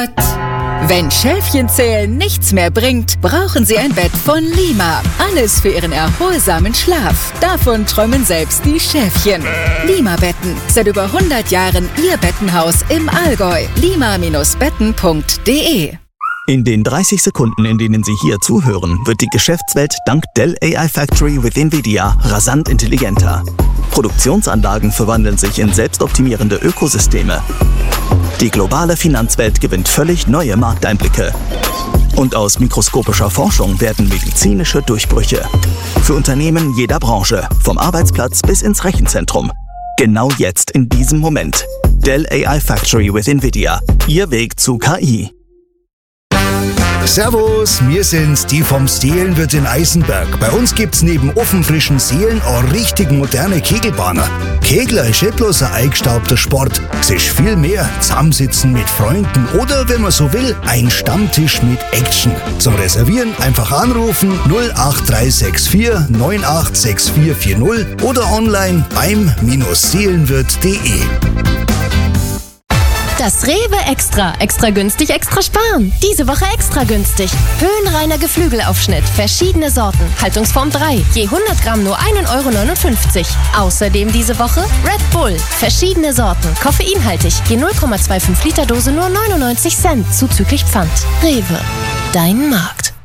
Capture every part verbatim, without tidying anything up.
what? Wenn Schäfchenzählen nichts mehr bringt, brauchen Sie ein Bett von Lima. Alles für Ihren erholsamen Schlaf. Davon träumen selbst die Schäfchen. Lima-Betten. Seit über hundert Jahren Ihr Bettenhaus im Allgäu. lima Bindestrich betten punkt de. In den dreißig Sekunden, in denen Sie hier zuhören, wird die Geschäftswelt dank Dell A I Factory with NVIDIA rasant intelligenter. Produktionsanlagen verwandeln sich in selbstoptimierende Ökosysteme. Die globale Finanzwelt gewinnt völlig neue Markteinblicke. Und aus mikroskopischer Forschung werden medizinische Durchbrüche. Für Unternehmen jeder Branche, vom Arbeitsplatz bis ins Rechenzentrum. Genau jetzt in diesem Moment. Dell A I Factory with NVIDIA. Ihr Weg zu K I. Servus, wir sind's, die vom Seelenwirt in Eisenberg. Bei uns gibt's neben ofenfrischen Seelen auch richtig moderne Kegelbahner. Kegler ist nicht bloß ein eingestaubter Sport. Es ist viel mehr. Zusammensitzen mit Freunden oder, wenn man so will, ein Stammtisch mit Action. Zum Reservieren einfach anrufen null acht drei sechs vier neun acht sechs vier vier null oder online beim Seelenwirt punkt de. Das Rewe Extra. Extra günstig, extra sparen. Diese Woche extra günstig. Höhenreiner Geflügelaufschnitt. Verschiedene Sorten. Haltungsform drei. Je hundert Gramm nur ein Euro neunundfünfzig. Außerdem diese Woche Red Bull. Verschiedene Sorten. Koffeinhaltig. Je null Komma fünfundzwanzig Liter Dose nur neunundneunzig Cent. Zuzüglich Pfand. Rewe. Dein Markt.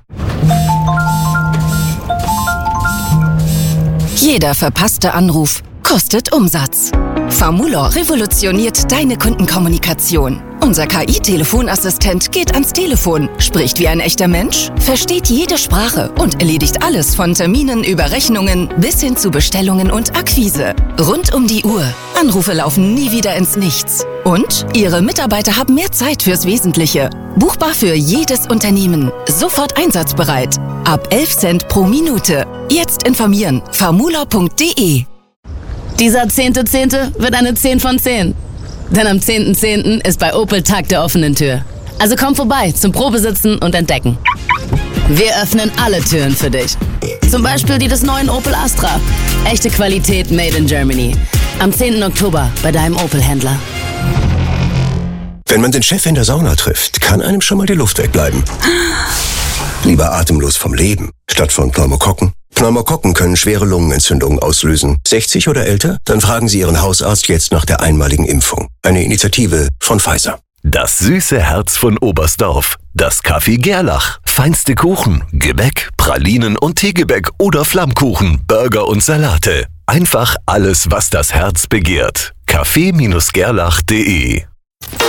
Jeder verpasste Anruf kostet Umsatz. Famulor revolutioniert deine Kundenkommunikation. Unser K I-Telefonassistent geht ans Telefon, spricht wie ein echter Mensch, versteht jede Sprache und erledigt alles von Terminen über Rechnungen bis hin zu Bestellungen und Akquise. Rund um die Uhr. Anrufe laufen nie wieder ins Nichts. Und Ihre Mitarbeiter haben mehr Zeit fürs Wesentliche. Buchbar für jedes Unternehmen. Sofort einsatzbereit. Ab elf Cent pro Minute. Jetzt informieren. famulor punkt de. Dieser zehnte Zehnte wird eine zehn von zehn. Denn am zehnten Zehnten ist bei Opel Tag der offenen Tür. Also komm vorbei zum Probesitzen und Entdecken. Wir öffnen alle Türen für dich. Zum Beispiel die des neuen Opel Astra. Echte Qualität made in Germany. Am zehnten Oktober bei deinem Opel-Händler. Wenn man den Chef in der Sauna trifft, kann einem schon mal die Luft wegbleiben. Lieber atemlos vom Leben, statt von Pneumokokken. Pneumokokken können schwere Lungenentzündungen auslösen. sechzig oder älter? Dann fragen Sie Ihren Hausarzt jetzt nach der einmaligen Impfung. Eine Initiative von Pfizer. Das süße Herz von Oberstdorf. Das Café Gerlach. Feinste Kuchen, Gebäck, Pralinen und Teegebäck oder Flammkuchen, Burger und Salate. Einfach alles, was das Herz begehrt. Café Bindestrich gerlach punkt de